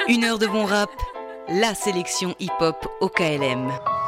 Une heure de bon rap, la sélection hip-hop au KLM.